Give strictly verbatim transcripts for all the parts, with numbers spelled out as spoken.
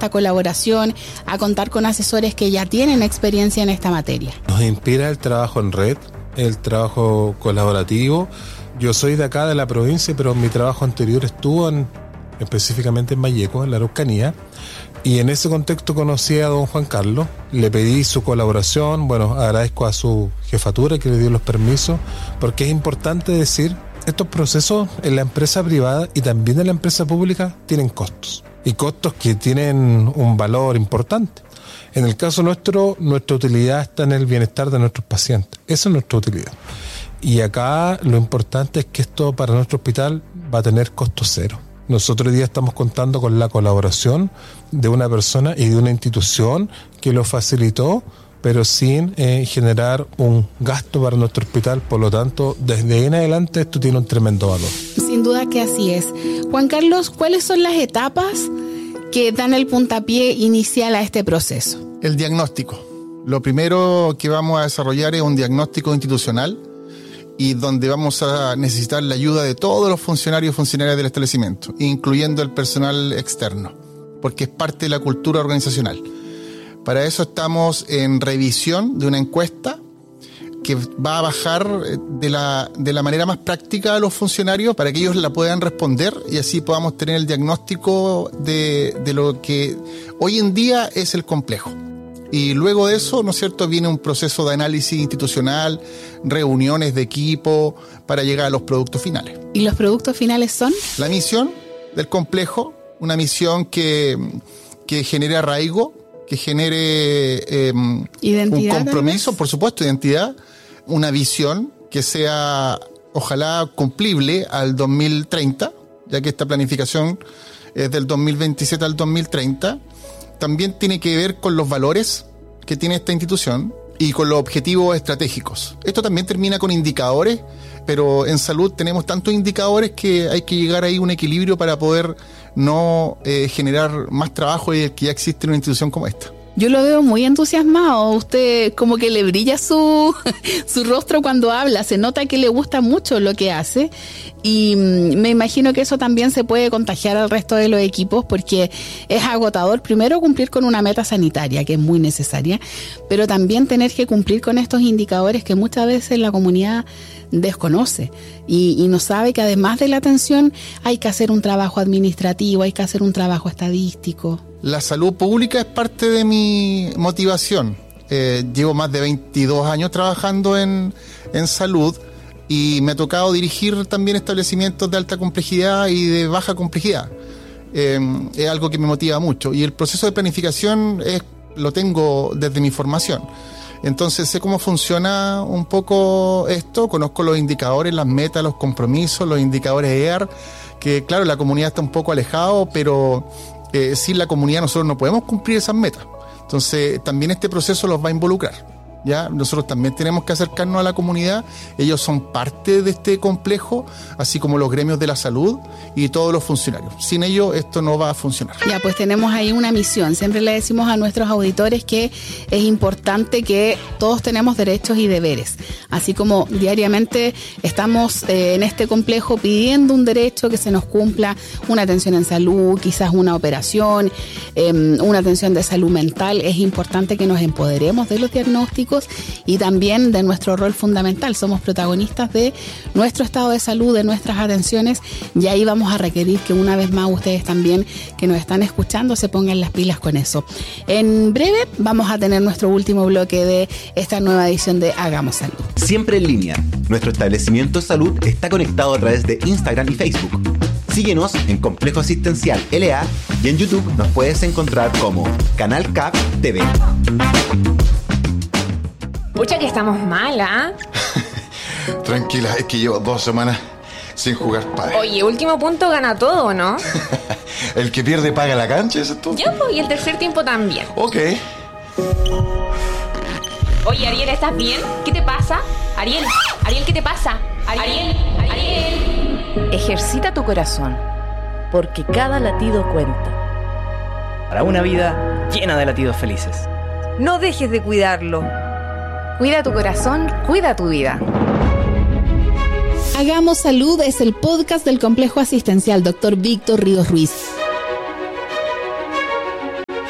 esta colaboración, a contar con asesores que ya tienen experiencia en esta materia? Nos inspira el trabajo en red, el trabajo colaborativo. Yo soy de acá, de la provincia, pero mi trabajo anterior estuvo en, específicamente en Malleco, en la Araucanía, y en ese contexto conocí a don Juan Carlos, le pedí su colaboración. Bueno, agradezco a su jefatura que le dio los permisos, porque es importante decir, estos procesos en la empresa privada y también en la empresa pública tienen costos, y costos que tienen un valor importante. En el caso nuestro, nuestra utilidad está en el bienestar de nuestros pacientes. Esa es nuestra utilidad. Y acá lo importante es que esto para nuestro hospital va a tener costo cero. Nosotros hoy día estamos contando con la colaboración de una persona y de una institución que lo facilitó, pero sin eh, generar un gasto para nuestro hospital. Por lo tanto, desde ahí en adelante esto tiene un tremendo valor. Sin duda que así es. Juan Carlos, ¿cuáles son las etapas que dan el puntapié inicial a este proceso? El diagnóstico. Lo primero que vamos a desarrollar es un diagnóstico institucional, y donde vamos a necesitar la ayuda de todos los funcionarios y funcionarias del establecimiento, incluyendo el personal externo, porque es parte de la cultura organizacional. Para eso estamos en revisión de una encuesta que va a bajar de la, de la manera más práctica a los funcionarios para que ellos la puedan responder y así podamos tener el diagnóstico de, de lo que hoy en día es el complejo. Y luego de eso, ¿no es cierto?, viene un proceso de análisis institucional, reuniones de equipo para llegar a los productos finales. ¿Y los productos finales son? La misión del complejo, una misión que, que genere arraigo, que genere eh, un compromiso, por supuesto, identidad, una visión que sea, ojalá, cumplible al dos mil treinta, ya que esta planificación es del dos mil veintisiete al dos mil treinta. También tiene que ver con los valores que tiene esta institución y con los objetivos estratégicos. Esto también termina con indicadores, pero en salud tenemos tantos indicadores que hay que llegar ahí a un equilibrio para poder no eh, generar más trabajo y el que ya existe en una institución como esta. Yo lo veo muy entusiasmado. Usted como que le brilla su, su rostro cuando habla. Se nota que le gusta mucho lo que hace. Y me imagino que eso también se puede contagiar al resto de los equipos, porque es agotador primero cumplir con una meta sanitaria, que es muy necesaria, pero también tener que cumplir con estos indicadores que muchas veces la comunidad desconoce y, y no sabe que además de la atención hay que hacer un trabajo administrativo, hay que hacer un trabajo estadístico. La salud pública es parte de mi motivación. Eh, llevo más de veintidós años trabajando en, en salud y me ha tocado dirigir también establecimientos de alta complejidad y de baja complejidad. Eh, es algo que me motiva mucho y el proceso de planificación es, lo tengo desde mi formación. Entonces sé cómo funciona un poco esto, conozco los indicadores, las metas, los compromisos, los indicadores E A R, que claro, la comunidad está un poco alejado, pero eh, sin la comunidad nosotros no podemos cumplir esas metas. Entonces también este proceso los va a involucrar. ¿Ya? Nosotros también tenemos que acercarnos a la comunidad, ellos son parte de este complejo, así como los gremios de la salud y todos los funcionarios. Sin ellos esto no va a funcionar. Ya, pues tenemos ahí una misión. Siempre le decimos a nuestros auditores que es importante que todos tenemos derechos y deberes. Así como diariamente estamos eh, en este complejo pidiendo un derecho que se nos cumpla, una atención en salud, quizás una operación, eh, una atención de salud mental. Es importante que nos empoderemos de los diagnósticos y también de nuestro rol fundamental. Somos protagonistas de nuestro estado de salud, de nuestras atenciones, y ahí vamos a requerir que una vez más ustedes también que nos están escuchando se pongan las pilas con eso. En breve vamos a tener nuestro último bloque de esta nueva edición de Hagamos Salud. Siempre en línea. Nuestro establecimiento de salud está conectado a través de Instagram y Facebook. Síguenos en Complejo Asistencial L A y en YouTube nos puedes encontrar como Canal C A P T V. Pucha que estamos mal, ¿ah? ¿eh? Tranquila, es que llevo dos semanas sin jugar pádel. Oye, último punto gana todo, ¿no? El que pierde paga la cancha, ¿eso es todo? Yo, y el tercer tiempo también. Ok. Oye, Ariel, ¿estás bien? ¿Qué te pasa? Ariel, Ariel, ¿qué te pasa? Ariel, Ariel. Ejercita tu corazón, porque cada latido cuenta. Para una vida llena de latidos felices. No dejes de cuidarlo. Cuida tu corazón, cuida tu vida. Hagamos Salud es el podcast del Complejo Asistencial doctor Víctor Ríos Ruiz.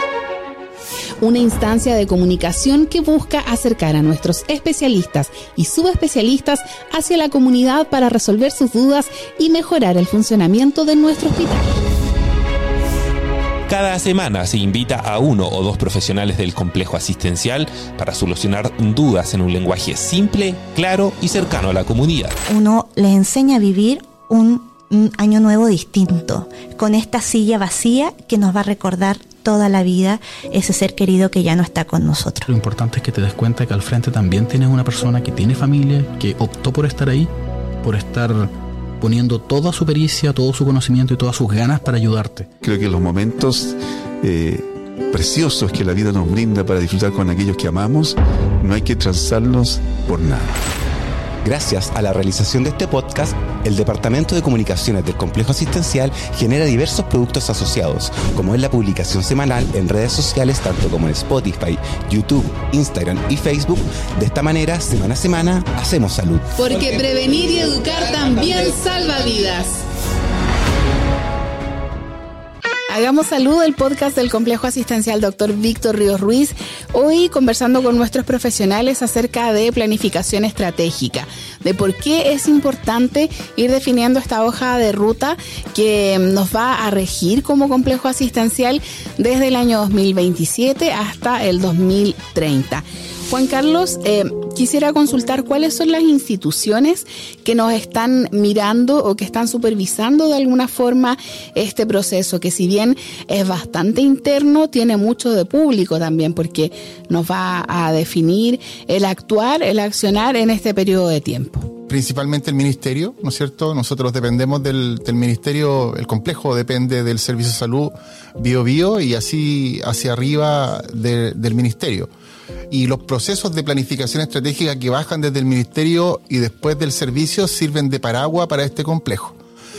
una instancia de comunicación que busca acercar a nuestros especialistas y subespecialistas hacia la comunidad para resolver sus dudas y mejorar el funcionamiento de nuestro hospital. Cada semana se invita a uno o dos profesionales del complejo asistencial para solucionar dudas en un lenguaje simple, claro y cercano a la comunidad. Uno les enseña a vivir un, un año nuevo distinto, con esta silla vacía que nos va a recordar toda la vida ese ser querido que ya no está con nosotros. Lo importante es que te des cuenta que al frente también tienes una persona que tiene familia, que optó por estar ahí, por estar poniendo toda su pericia, todo su conocimiento y todas sus ganas para ayudarte. Creo que los momentos eh, preciosos que la vida nos brinda para disfrutar con aquellos que amamos, no hay que transarlos por nada. Gracias a la realización de este podcast, el Departamento de Comunicaciones del Complejo Asistencial genera diversos productos asociados, como es la publicación semanal en redes sociales, tanto como en Spotify, YouTube, Instagram y Facebook. De esta manera, semana a semana, hacemos salud. Porque prevenir y educar también salva vidas. Hagamos Salud, el podcast del Complejo Asistencial Doctor Víctor Ríos Ruiz. Hoy conversando con nuestros profesionales acerca de planificación estratégica, de por qué es importante ir definiendo esta hoja de ruta que nos va a regir como complejo asistencial desde el año dos mil veintisiete hasta el dos mil treinta. Juan Carlos, eh, quisiera consultar cuáles son las instituciones que nos están mirando o que están supervisando de alguna forma este proceso, que si bien es bastante interno, tiene mucho de público también, porque nos va a definir el actuar, el accionar en este periodo de tiempo. Principalmente el ministerio, ¿no es cierto? Nosotros dependemos del, del ministerio, el complejo depende del Servicio de Salud Bio Bio y así hacia arriba de, del ministerio. Y los procesos de planificación estratégica que bajan desde el ministerio y después del servicio sirven de paraguas para este complejo.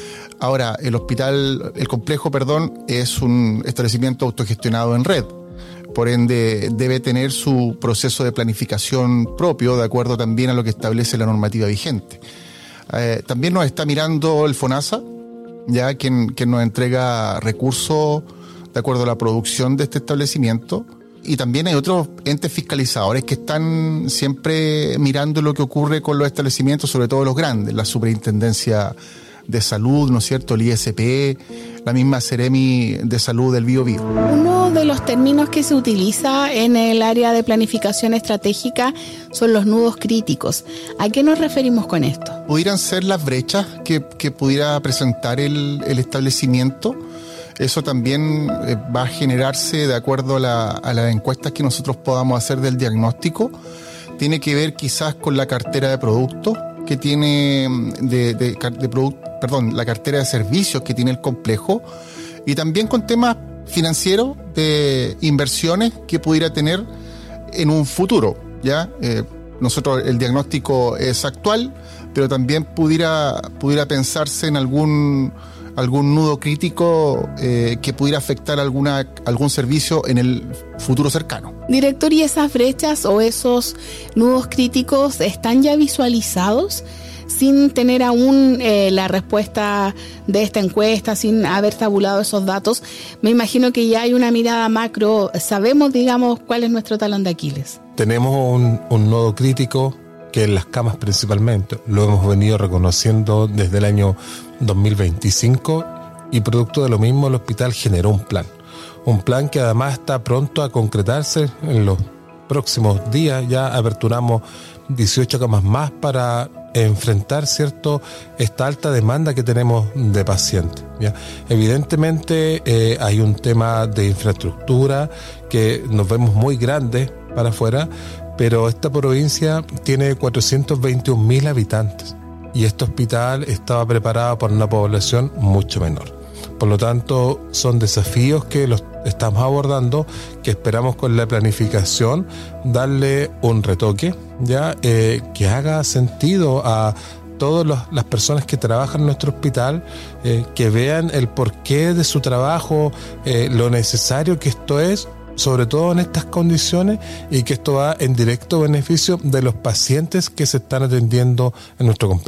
Ahora, el hospital, el complejo, perdón, es un establecimiento autogestionado en red. Por ende, debe tener su proceso de planificación propio, de acuerdo también a lo que establece la normativa vigente. Eh, también nos está mirando el FONASA, ya quien, quien nos entrega recursos de acuerdo a la producción de este establecimiento. Y también hay otros entes fiscalizadores que están siempre mirando lo que ocurre con los establecimientos, sobre todo los grandes, la Superintendencia de Salud, ¿no es cierto?, el I S P, la misma Seremi de Salud del Bio Bio. Uno de los términos que se utiliza en el área de planificación estratégica son los nudos críticos. ¿A qué nos referimos con esto? Pudieran ser las brechas que, que pudiera presentar el, el establecimiento. Eso también va a generarse de acuerdo a, la, a las encuestas que nosotros podamos hacer del diagnóstico. Tiene que ver quizás con la cartera de productos que tiene, de, de, de product, perdón, la cartera de servicios que tiene el complejo, y también con temas financieros de inversiones que pudiera tener en un futuro, ¿ya? Eh, nosotros, el diagnóstico es actual, pero también pudiera, pudiera pensarse en algún algún nudo crítico eh, que pudiera afectar alguna, algún servicio en el futuro cercano. Director, ¿y esas brechas o esos nudos críticos están ya visualizados sin tener aún eh, la respuesta de esta encuesta, sin haber tabulado esos datos? Me imagino que ya hay una mirada macro, sabemos, digamos, cuál es nuestro talón de Aquiles. Tenemos un, un nodo crítico que en las camas principalmente, lo hemos venido reconociendo desde el año dos mil veinticinco, y producto de lo mismo el hospital generó un plan, un plan que además está pronto a concretarse en los próximos días. Ya aperturamos dieciocho camas más para enfrentar, ¿cierto?, esta alta demanda que tenemos de pacientes, ¿ya? Evidentemente eh, hay un tema de infraestructura que nos vemos muy grandes para afuera, pero esta provincia tiene cuatrocientos veintiún mil habitantes y este hospital estaba preparado para una población mucho menor. Por lo tanto, son desafíos que los estamos abordando, que esperamos con la planificación darle un retoque, ya eh, que haga sentido a todas las personas que trabajan en nuestro hospital, eh, que vean el porqué de su trabajo, eh, lo necesario que esto es, sobre todo en estas condiciones, y que esto va en directo beneficio de los pacientes que se están atendiendo en nuestro complejo.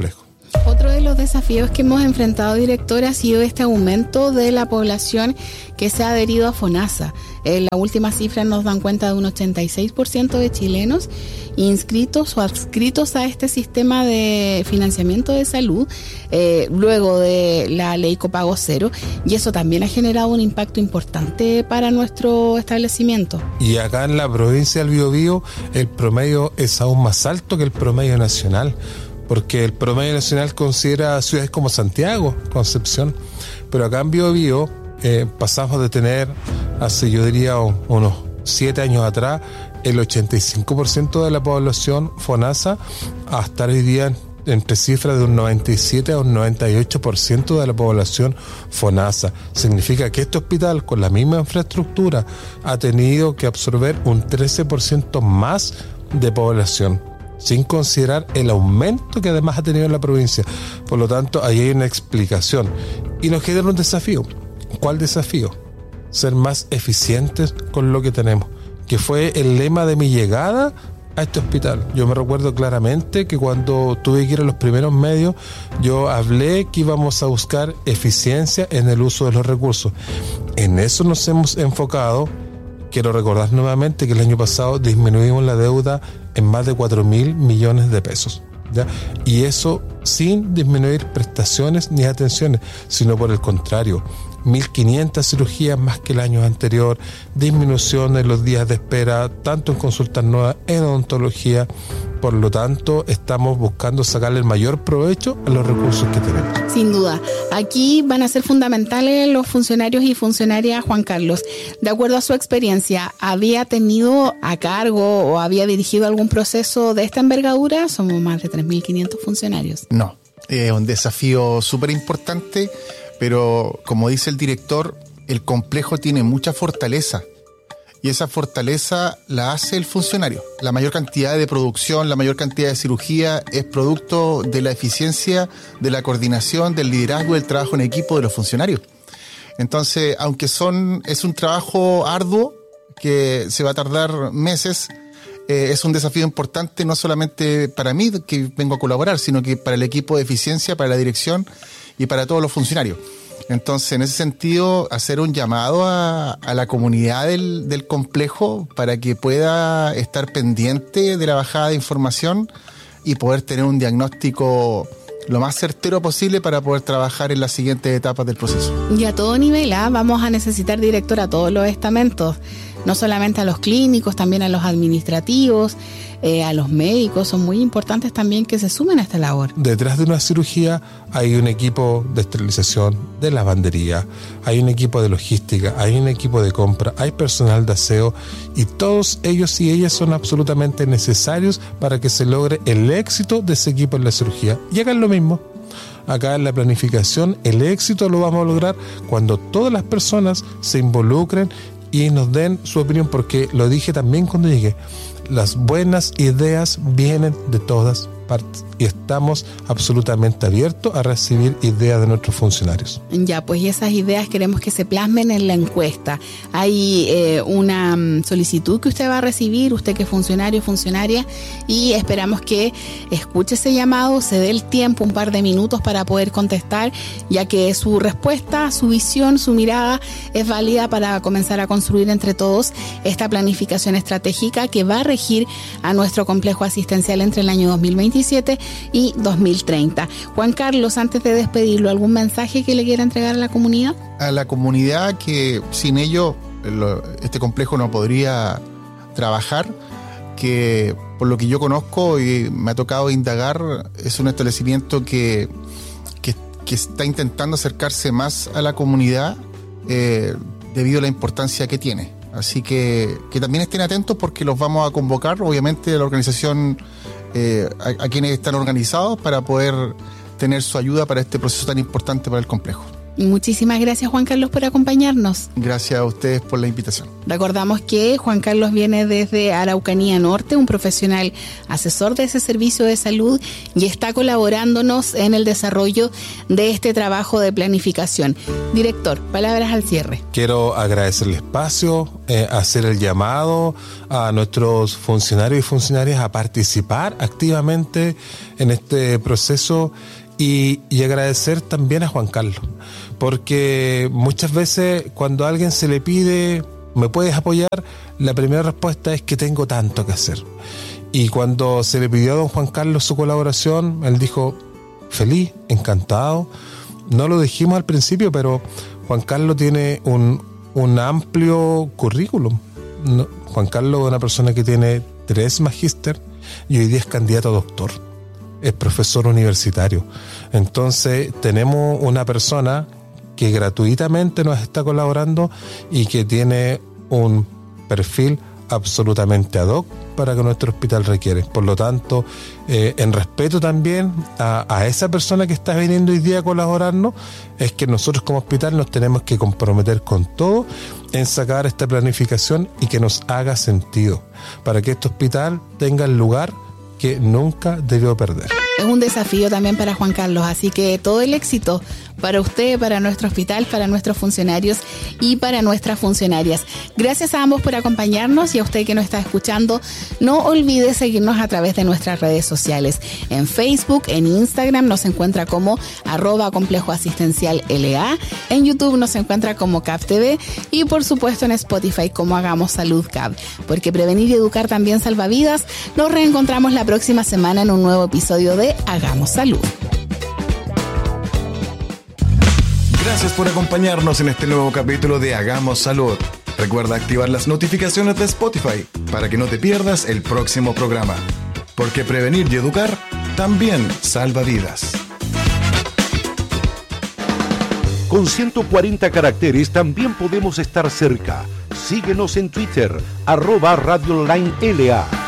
Otro de los desafíos que hemos enfrentado, director, ha sido este aumento de la población que se ha adherido a FONASA. En la última cifra nos dan cuenta de un ochenta y seis por ciento de chilenos inscritos o adscritos a este sistema de financiamiento de salud, eh, luego de la ley Copago Cero, y eso también ha generado un impacto importante para nuestro establecimiento. Y acá en la provincia del Biobío el promedio es aún más alto que el promedio nacional, porque el promedio nacional considera ciudades como Santiago, Concepción, pero acá en Biobío eh, pasamos de tener, hace yo diría unos siete años atrás, el ochenta y cinco por ciento de la población FONASA a estar hoy día entre cifras de un noventa y siete a un noventa y ocho por ciento de la población FONASA. Significa que este hospital, con la misma infraestructura, ha tenido que absorber un trece por ciento más de población, sin considerar el aumento que además ha tenido en la provincia. Por lo tanto, ahí hay una explicación. Y nos queda un desafío. ¿Cuál desafío? Ser más eficientes con lo que tenemos, que fue el lema de mi llegada a este hospital. Yo me recuerdo claramente que cuando tuve que ir a los primeros medios, yo hablé que íbamos a buscar eficiencia en el uso de los recursos. En eso nos hemos enfocado. Quiero recordar nuevamente que el año pasado disminuimos la deuda en más de cuatro mil millones de pesos, ¿ya? Y eso sin disminuir prestaciones ni atenciones, sino por el contrario, mil quinientas cirugías más que el año anterior, disminución en los días de espera, tanto en consultas nuevas, en odontología. Por lo tanto, estamos buscando sacarle el mayor provecho a los recursos que tenemos. Sin duda, aquí van a ser fundamentales los funcionarios y funcionarias. Juan Carlos, de acuerdo a su experiencia, ¿había tenido a cargo o había dirigido algún proceso de esta envergadura? Somos más de tres mil quinientos funcionarios. No, es eh, un desafío súper importante, pero como dice el director, el complejo tiene mucha fortaleza. Y esa fortaleza la hace el funcionario. La mayor cantidad de producción, la mayor cantidad de cirugía es producto de la eficiencia, de la coordinación, del liderazgo, del trabajo en equipo de los funcionarios. Entonces, aunque son es un trabajo arduo que se va a tardar meses, eh, es un desafío importante no solamente para mí, que vengo a colaborar, sino que para el equipo de eficiencia, para la dirección y para todos los funcionarios. Entonces, en ese sentido, hacer un llamado a, a la comunidad del, del complejo para que pueda estar pendiente de la bajada de información y poder tener un diagnóstico lo más certero posible para poder trabajar en las siguientes etapas del proceso. Y a todo nivel, ¿eh? Vamos a necesitar, director, a todos los estamentos, no solamente a los clínicos, también a los administrativos, eh, a los médicos. Son muy importantes también que se sumen a esta labor. Detrás de una cirugía hay un equipo de esterilización, de lavandería, hay un equipo de logística, hay un equipo de compra, hay personal de aseo, y todos ellos y ellas son absolutamente necesarios para que se logre el éxito de ese equipo en la cirugía. Y hagan lo mismo. Acá en la planificación, el éxito lo vamos a lograr cuando todas las personas se involucren y nos den su opinión, porque lo dije también cuando llegué, las buenas ideas vienen de todas partes y estamos absolutamente abiertos a recibir ideas de nuestros funcionarios. Ya, pues y esas ideas queremos que se plasmen en la encuesta. Hay eh, una solicitud que usted va a recibir, usted que es funcionario, funcionaria, y esperamos que escuche ese llamado, se dé el tiempo, un par de minutos para poder contestar, ya que su respuesta, su visión, su mirada es válida para comenzar a construir entre todos esta planificación estratégica que va a regir a nuestro complejo asistencial entre el año dos mil veintisiete y dos mil treinta. Juan Carlos, antes de despedirlo, ¿algún mensaje que le quiera entregar a la comunidad? A la comunidad que sin ello lo, este complejo no podría trabajar, que por lo que yo conozco y me ha tocado indagar, es un establecimiento que, que, que está intentando acercarse más a la comunidad eh, debido a la importancia que tiene. Así que, que también estén atentos porque los vamos a convocar, obviamente, a la organización, eh, a, a quienes están organizados para poder tener su ayuda para este proceso tan importante para el complejo. Muchísimas gracias, Juan Carlos, por acompañarnos. Gracias a ustedes por la invitación. Recordamos que Juan Carlos viene desde Araucanía Norte, un profesional asesor de ese servicio de salud, y está colaborándonos en el desarrollo de este trabajo de planificación. Director, palabras al cierre. Quiero agradecer el espacio, eh, hacer el llamado a nuestros funcionarios y funcionarias a participar activamente en este proceso Y, y agradecer también a Juan Carlos, porque muchas veces cuando a alguien se le pide, ¿me puedes apoyar?, la primera respuesta es que tengo tanto que hacer. Y cuando se le pidió a don Juan Carlos su colaboración, él dijo, feliz, encantado. No lo dijimos al principio, pero Juan Carlos tiene un, un amplio currículum. No, Juan Carlos es una persona que tiene tres magíster y hoy día es candidato a doctor. Es profesor universitario. Entonces tenemos una persona que gratuitamente nos está colaborando y que tiene un perfil absolutamente ad hoc para que nuestro hospital requiere. Por lo tanto, eh, en respeto también a, a esa persona que está viniendo hoy día a colaborarnos, es que nosotros como hospital nos tenemos que comprometer con todo en sacar esta planificación y que nos haga sentido, para que este hospital tenga el lugar que nunca debió perder. Es un desafío también para Juan Carlos, así que todo el éxito para usted, para nuestro hospital, para nuestros funcionarios y para nuestras funcionarias. Gracias a ambos por acompañarnos y a usted que nos está escuchando, no olvide seguirnos a través de nuestras redes sociales. En Facebook, en Instagram nos encuentra como arroba complejo asistencial L A, en YouTube nos encuentra como C A P T V y por supuesto en Spotify como Hagamos Salud C A P, porque prevenir y educar también salva vidas. Nos reencontramos la próxima semana en un nuevo episodio de Hagamos Salud. Gracias por acompañarnos en este nuevo capítulo de Hagamos Salud. Recuerda activar las notificaciones de Spotify para que no te pierdas el próximo programa. Porque prevenir y educar también salva vidas. Con ciento cuarenta caracteres también podemos estar cerca. Síguenos en Twitter, arroba Radio Online L A.